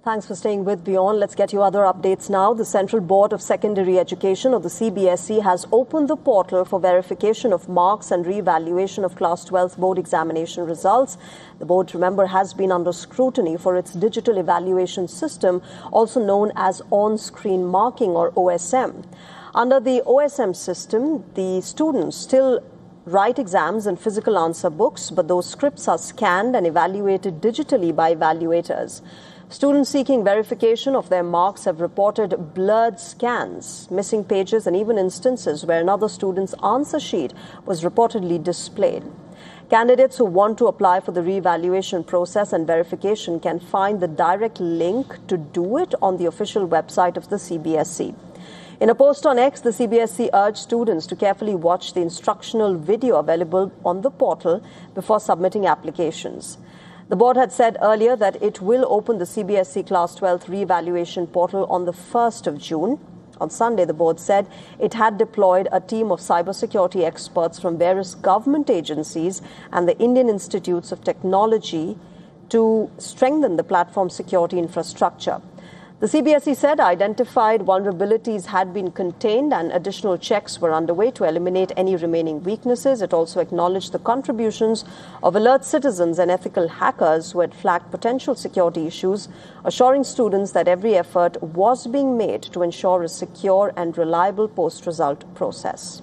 Thanks for staying with Beyond. Let's get you other updates now. The Central Board of Secondary Education, or the CBSE, has opened the portal for verification of marks and re-evaluation of Class 12 board examination results. The board, remember, has been under scrutiny for its digital evaluation system, also known as on-screen marking, or OSM. Under the OSM system, the students still write exams in physical answer books, but those scripts are scanned and evaluated digitally by evaluators. Students seeking verification of their marks have reported blurred scans, missing pages, and even instances where another student's answer sheet was reportedly displayed. Candidates who want to apply for the re-evaluation process and verification can find the direct link to do it on the official website of the CBSE. In a post on X, the CBSE urged students to carefully watch the instructional video available on the portal before submitting applications. The board had said earlier that it will open the CBSE Class 12 re-evaluation portal on the 1st of June. On Sunday, the board said it had deployed a team of cybersecurity experts from various government agencies and the Indian Institutes of Technology to strengthen the platform security infrastructure. The CBSE said identified vulnerabilities had been contained and additional checks were underway to eliminate any remaining weaknesses. It also acknowledged the contributions of alert citizens and ethical hackers who had flagged potential security issues, assuring students that every effort was being made to ensure a secure and reliable post-result process.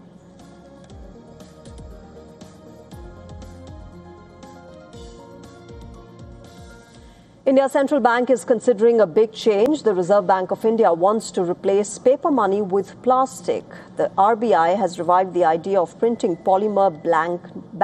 India's central bank is considering a big change. The Reserve Bank of India wants to replace paper money with plastic. The RBI has revived the idea of printing polymer blank